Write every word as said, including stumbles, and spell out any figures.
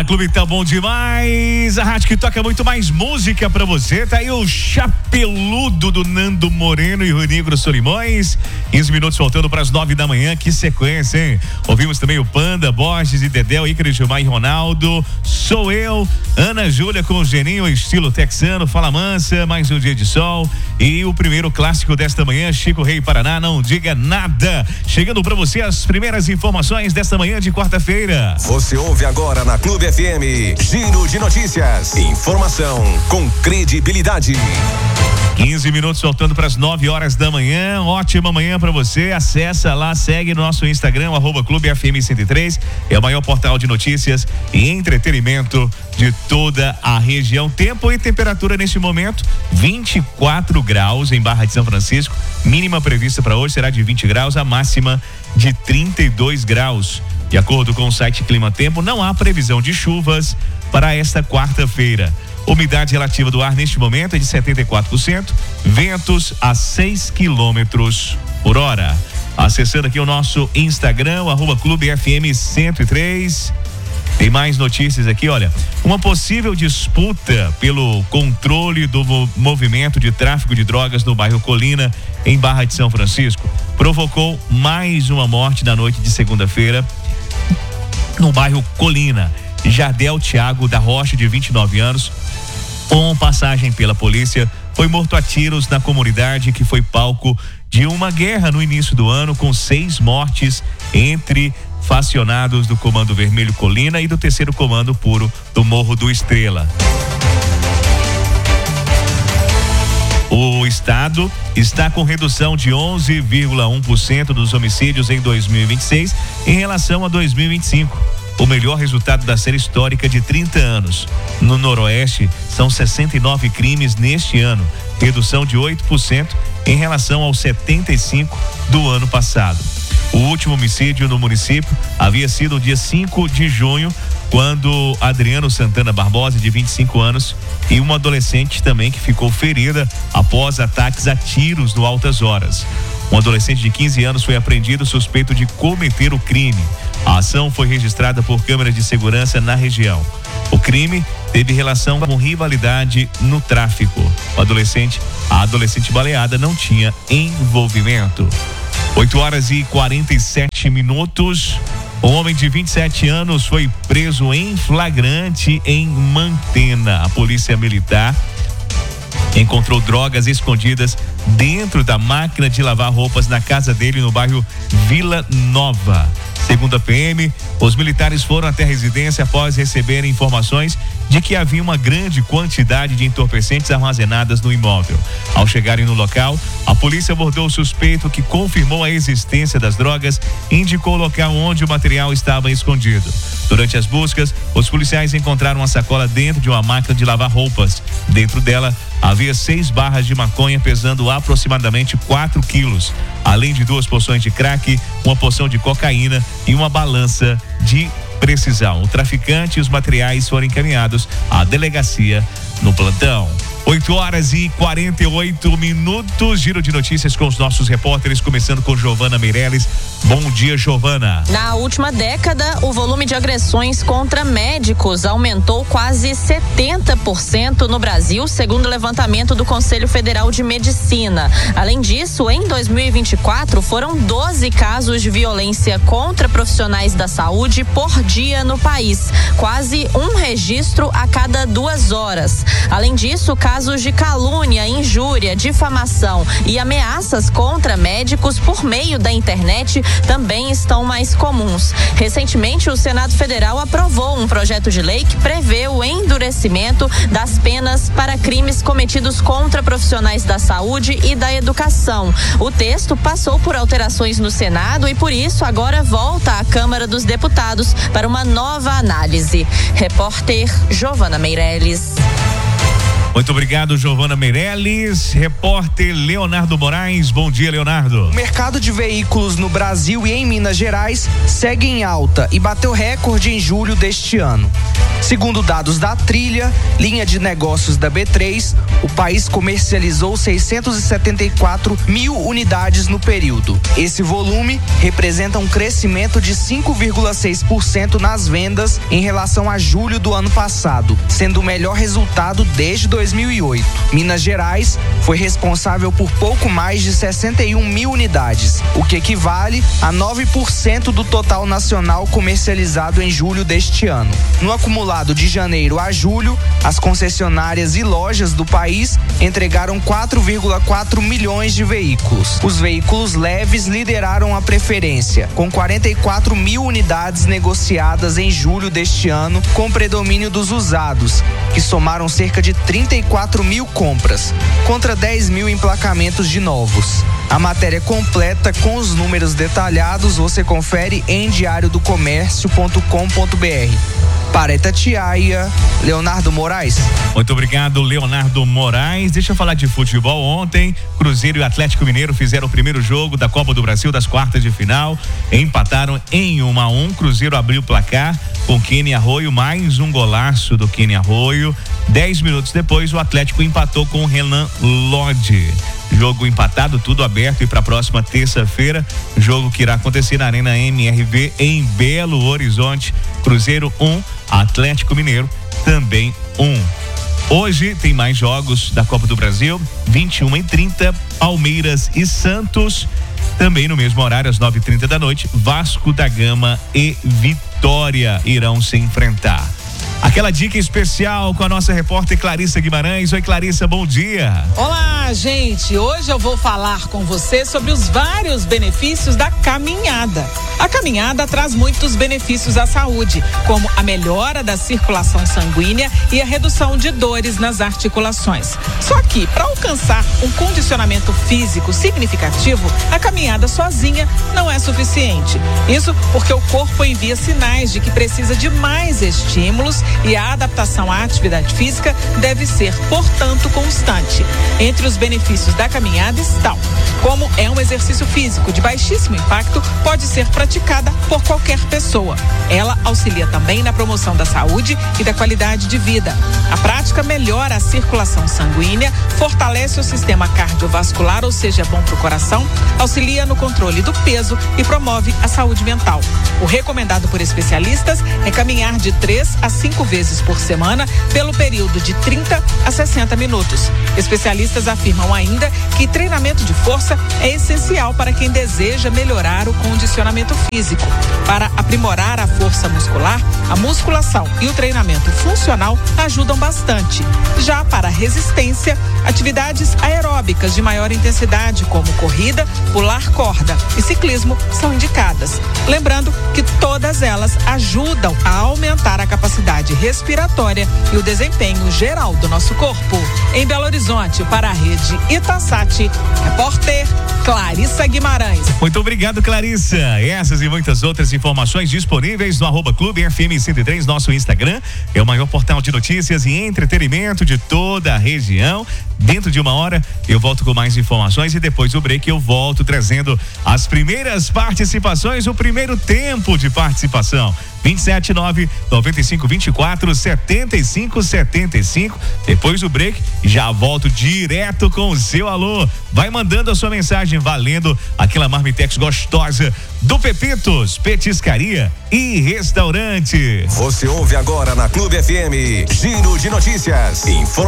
Clube tá bom demais. A rádio que toca muito mais música pra você. Tá aí o Chapeludo do Nando Moreno e o Negro Solimões. quinze minutos faltando para as nove da manhã. Que sequência, hein? Ouvimos também o Panda, Borges e Dedéu, Ícaro, Gilmar e Ronaldo. Sou eu, Ana Júlia com o Geninho, estilo texano. Fala Mansa, mais um dia de sol. E o primeiro clássico desta manhã, Chico Rei Paraná, não diga nada. Chegando pra você as primeiras informações desta manhã de quarta-feira. Você ouve agora na Clube F M, Giro de Notícias. Informação com credibilidade. quinze minutos faltando para as nove horas da manhã. Ótima manhã para você. Acessa lá, segue no nosso Instagram, arroba Clube F M cento e três. É o maior portal de notícias e entretenimento de toda a região. Tempo e temperatura neste momento, vinte e quatro graus em Barra de São Francisco. Mínima prevista para hoje será de vinte graus, a máxima de trinta e dois graus. De acordo com o site Clima Tempo, não há previsão de chuvas para esta quarta-feira. Umidade relativa do ar neste momento é de setenta e quatro por cento, ventos a seis quilômetros por hora. Acessando aqui o nosso Instagram, o arroba Clube F M cento e três. Tem mais notícias aqui, olha. Uma possível disputa pelo controle do movimento de tráfico de drogas no bairro Colina, em Barra de São Francisco, provocou mais uma morte na noite de segunda-feira no bairro Colina. Jardel Thiago da Rocha, de vinte e nove anos, com passagem pela polícia, foi morto a tiros na comunidade que foi palco de uma guerra no início do ano, com seis mortes entre facionados do Comando Vermelho Colina e do terceiro Comando Puro do Morro do Estrela. O estado está com redução de onze vírgula um por cento dos homicídios em dois mil e vinte e seis em relação a dois mil e vinte e cinco. O melhor resultado da série histórica de trinta anos. No Noroeste, são sessenta e nove crimes neste ano, redução de oito por cento em relação aos setenta e cinco do ano passado. O último homicídio no município havia sido no dia cinco de junho, quando Adriano Santana Barbosa, de vinte e cinco anos, e uma adolescente também que ficou ferida após ataques a tiros no altas horas. Um adolescente de quinze anos foi apreendido suspeito de cometer o crime. A ação foi registrada por câmeras de segurança na região. O crime teve relação com rivalidade no tráfico. O adolescente, a adolescente baleada não tinha envolvimento. oito horas e quarenta e sete minutos. Um homem de vinte e sete anos foi preso em flagrante em Mantena. A polícia militar encontrou drogas escondidas dentro da máquina de lavar roupas na casa dele no bairro Vila Nova. Segundo a P M, os militares foram até a residência após receberem informações de que havia uma grande quantidade de entorpecentes armazenadas no imóvel. Ao chegarem no local, a polícia abordou o suspeito, que confirmou a existência das drogas e indicou o local onde o material estava escondido. Durante as buscas, os policiais encontraram uma sacola dentro de uma máquina de lavar roupas. Dentro dela, havia seis barras de maconha pesando aproximadamente quatro quilos, além de duas porções de crack, uma porção de cocaína e uma balança de precisão. O traficante e os materiais foram encaminhados à delegacia no plantão. oito horas e quarenta e oito minutos. Giro de notícias com os nossos repórteres, começando com Giovana Meirelles. Bom dia, Giovana. Na última década, o volume de agressões contra médicos aumentou quase setenta por cento no Brasil, segundo o levantamento do Conselho Federal de Medicina. Além disso, em dois mil e vinte e quatro, foram doze casos de violência contra profissionais da saúde por dia no país, quase um registro a cada duas horas. Além disso, casos de calúnia, injúria, difamação e ameaças contra médicos por meio da internet também estão mais comuns. Recentemente, o Senado Federal aprovou um projeto de lei que prevê o endurecimento das penas para crimes cometidos contra profissionais da saúde e da educação. O texto passou por alterações no Senado e, por isso, agora volta à Câmara dos Deputados para uma nova análise. Repórter Giovana Meirelles. Muito obrigado, Giovana Meirelles. Repórter Leonardo Moraes. Bom dia, Leonardo. O mercado de veículos no Brasil e em Minas Gerais segue em alta e bateu recorde em julho deste ano. Segundo dados da Trilha, linha de negócios da B três, o país comercializou seiscentos e setenta e quatro mil unidades no período. Esse volume representa um crescimento de cinco vírgula seis por cento nas vendas em relação a julho do ano passado, sendo o melhor resultado desde dois mil e oito. Minas Gerais foi responsável por pouco mais de sessenta e um mil unidades, o que equivale a nove por cento do total nacional comercializado em julho deste ano. No acumulado de janeiro a julho, as concessionárias e lojas do país entregaram quatro vírgula quatro milhões de veículos. Os veículos leves lideraram a preferência, com quarenta e quatro mil unidades negociadas em julho deste ano, com predomínio dos usados, que somaram cerca de trinta e quatro mil compras, contra dez mil emplacamentos de novos. A matéria completa com os números detalhados você confere em diário do comércio ponto com ponto br. Para Itatiaia, Leonardo Moraes. Muito obrigado, Leonardo Moraes. Deixa eu falar de futebol. Ontem, Cruzeiro e Atlético Mineiro fizeram o primeiro jogo da Copa do Brasil das quartas de final. Empataram em um a um. Cruzeiro abriu o placar com Kenny Arroio, mais um golaço do Kenny Arroio. Dez minutos depois, o Atlético empatou com o Renan Lodge. Jogo empatado, tudo aberto, e para a próxima terça-feira, jogo que irá acontecer na Arena M R V em Belo Horizonte. Cruzeiro um, Atlético Mineiro também um. Hoje tem mais jogos da Copa do Brasil, vinte e uma e trinta, Palmeiras e Santos. Também no mesmo horário, às nove e trinta da noite, Vasco da Gama e Vitória irão se enfrentar. Aquela dica especial com a nossa repórter Clarissa Guimarães. Oi, Clarissa, bom dia. Olá, gente. Hoje eu vou falar com você sobre os vários benefícios da caminhada. A caminhada traz muitos benefícios à saúde, como a melhora da circulação sanguínea e a redução de dores nas articulações. Só que, para alcançar um condicionamento físico significativo, a caminhada sozinha não é suficiente. Isso porque o corpo envia sinais de que precisa de mais estímulos e a adaptação à atividade física deve ser, portanto, constante. Entre os benefícios da caminhada estão: como é um exercício físico de baixíssimo impacto, pode ser praticada por qualquer pessoa. Ela auxilia também na promoção da saúde e da qualidade de vida. A prática melhora a circulação sanguínea, fortalece o sistema cardiovascular, ou seja, é bom para o coração, auxilia no controle do peso e promove a saúde mental. O recomendado por especialistas é caminhar de três a cinco vezes por semana pelo período de trinta a sessenta minutos. Especialistas afirmam ainda que treinamento de força é essencial para quem deseja melhorar o condicionamento físico. Para aprimorar a força muscular, a musculação e o treinamento funcional ajudam bastante. Já para a resistência, atividades aeróbicas de maior intensidade, como corrida, pular corda e ciclismo, são indicadas. Lembrando que todas elas ajudam a aumentar a capacidade respiratória e o desempenho geral do nosso corpo. Em Belo Horizonte, para a rede Itasat, repórter Clarissa Guimarães. Muito obrigado, Clarissa. Essas e muitas outras informações disponíveis no arroba Clube F M cento e três, nosso Instagram. É o maior portal de notícias e entretenimento de toda a região. Dentro de uma hora eu volto com mais informações e depois do break eu volto trazendo as primeiras participações, o primeiro tempo de participação. vinte e sete, nove, noventa e cinco, vinte e quatro, setenta e cinco, setenta e cinco. Depois do break, já volto direto com o seu alô. Vai mandando a sua mensagem valendo aquela marmitex gostosa do Pepitos, Petiscaria e Restaurante. Você ouve agora na Clube F M, Giro de Notícias. Informa